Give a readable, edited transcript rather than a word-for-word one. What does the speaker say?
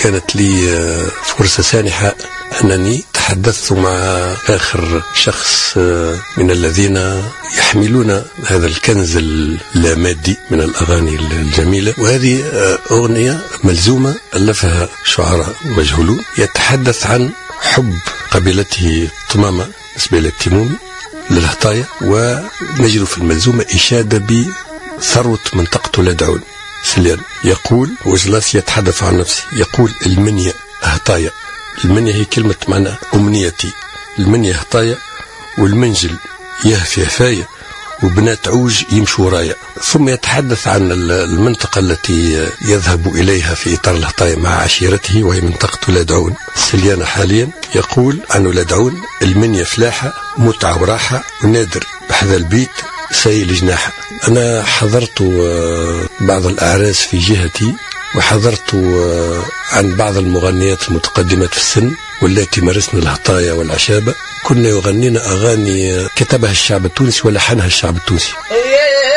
كانت لي فرصة سانحة أنني تحدثت مع آخر شخص من الذين يحملون هذا الكنز اللامادي من الأغاني الجميلة. وهذه أغنية ملزومة ألفها شعراء مجهولون يتحدث عن حب قبيلته طمامة قبيلة التيمومي للهطايا، ونجد في الملزومة إشادة بثروة منطقة لدعون سليان. يقول وجلاس يتحدث عن نفسه، يقول المنيا هطايا. المنيا هي كلمة معنى أمنيتي، المنيا هطايا، والمنجل يهفي هفايا، وبنات عوج يمشوا ورايا. ثم يتحدث عن المنطقة التي يذهب إليها في إطار الهطايا مع عشيرته، وهي منطقة ولادعون سليانة حاليا. يقول عن ولادعون المنيا فلاحة متعة وراحة، ونادر بحذا البيت سيل جناحة. أنا حضرت بعض الأعراس في جهتي، وحضرت عن بعض المغنيات المتقدمات في السن والتي مارسنا الهطايا والعشابة. كنا يغنين أغاني كتبها الشعب التونسي ولحنها الشعب التونسي.